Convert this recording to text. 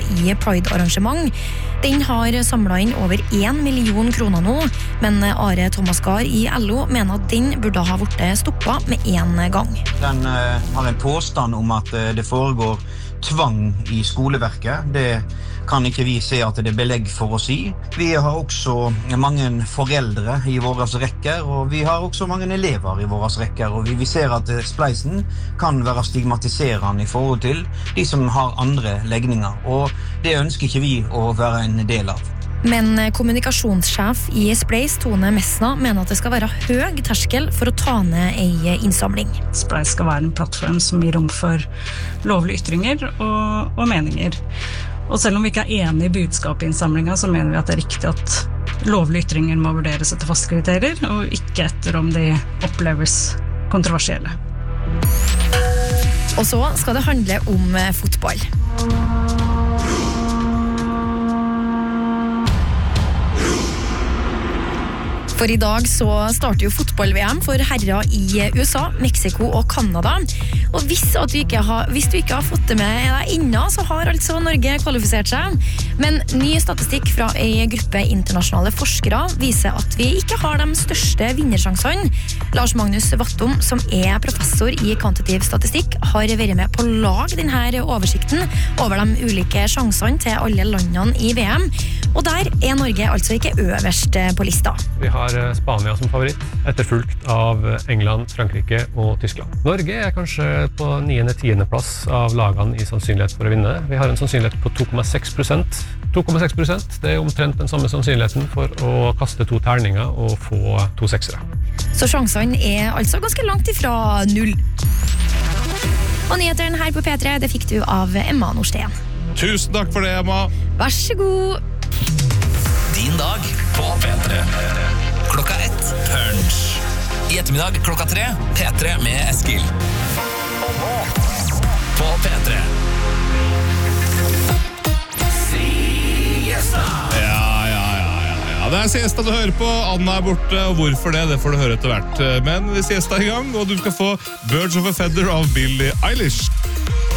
i Pride-arrangement. Den har samlet inn over 1 million kroner nå, men Are Thomas Gahr i LO mener at den burde ha vært stoppet med en gang. Den har en påstand om at det foregår tvang i skoleverket. Det kan ikke vi se at det belegg for å si. Vi har også mange foreldre i våre rekker, og vi har også mange elever i våre rekker, og vi ser at spleisen kan være stigmatiserende i forhold til de som har andre legninger, og det ønsker ikke vi å være en del av. Men kommunikasjonssjef i Spleis, Tone Messna, mener at det skal være høy terskel for å ta ned en innsamling. Spleis skal være en plattform som gir rom for lovlige ytringer og meninger. Og selv om vi ikke er enige i budskapet i innsamlingen, så mener vi at det er riktig at lovlige ytringer må vurderes etter faste kriterier, og ikke etter om de oppleves kontroversielle. Og så skal det handle om fotball. For i dag så starter jo fotball-VM for herrer i USA, Mexico og Kanada. Og hvis du ikke har fått det med deg innan, så har altså Norge kvalifisert seg. Men ny statistikk fra en gruppe internasjonale forskere viser at vi ikke har de største vinnersjansene. Lars Magnus Vattom, som er professor i kvantitativ statistikk, har vært med på å lage denne oversikten over de ulike sjansene til alle landene i VM. Og der er Norge altså ikke øverst på lista. Vi har Spania som favoritt, etterfulgt av England, Frankrike og Tyskland. Norge er kanskje på 9.-10. plass av lagene i sannsynlighet for å vinne. Vi har en sannsynlighet på 2,6%. 2,6%, det er omtrent den samme sannsynligheten for å kaste 2 terninger og få 2 seksere. Så sjansene er altså ganske langt ifra 0. Og nyhetene her på P3, det fikk du av Emma Nordsten. Tusen takk for det, Emma. Vær så god. Din dag på P3. Klokka 1, Punch. I ettermiddag klokka 3, P3 med Eskil. Og nå på P3. Siesta. Ja. Det er siesta du hører på. Anna er borte, og hvorfor det? Det får du høre etter hvert. Men siesta er i gang, og du skal få Birds of a Feather av Billie Eilish.